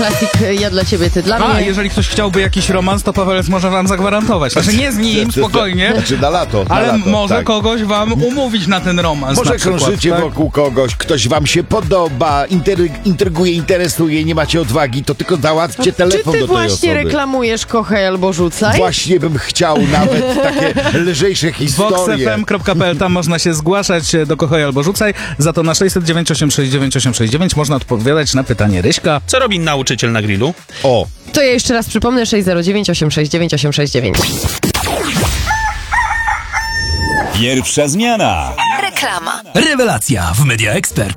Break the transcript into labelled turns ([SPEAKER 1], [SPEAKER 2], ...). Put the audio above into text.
[SPEAKER 1] Klasik, ja dla ciebie, ty dla
[SPEAKER 2] A,
[SPEAKER 1] mnie.
[SPEAKER 2] jeżeli ktoś chciałby jakiś romans, to Pawełec może wam zagwarantować. Znaczy nie z nim, spokojnie,
[SPEAKER 3] Znaczy na lato.
[SPEAKER 2] ale
[SPEAKER 3] na lato,
[SPEAKER 2] może
[SPEAKER 3] tak.
[SPEAKER 2] kogoś wam umówić na ten romans.
[SPEAKER 3] Może
[SPEAKER 2] na przykład,
[SPEAKER 3] krążycie
[SPEAKER 2] tak?
[SPEAKER 3] wokół kogoś, ktoś wam się podoba, intryguje, interesuje, nie macie odwagi, to tylko załatwcie
[SPEAKER 1] Czy
[SPEAKER 3] telefon
[SPEAKER 1] ty
[SPEAKER 3] do tej
[SPEAKER 1] właśnie
[SPEAKER 3] osoby.
[SPEAKER 1] reklamujesz Kochaj albo Rzucaj?
[SPEAKER 3] Właśnie bym chciał nawet takie lżejsze historie.
[SPEAKER 2] voxfm.pl, tam można się zgłaszać do Kochaj albo Rzucaj. Za to na 609 869 9869 można odpowiadać na pytanie Ryśka.
[SPEAKER 4] Co robi nauczyciel na grillu?
[SPEAKER 3] O,
[SPEAKER 1] To ja jeszcze raz przypomnę, 609 869 869.
[SPEAKER 5] Pierwsza zmiana.
[SPEAKER 6] Reklama.
[SPEAKER 7] Rewelacja w Media Expert.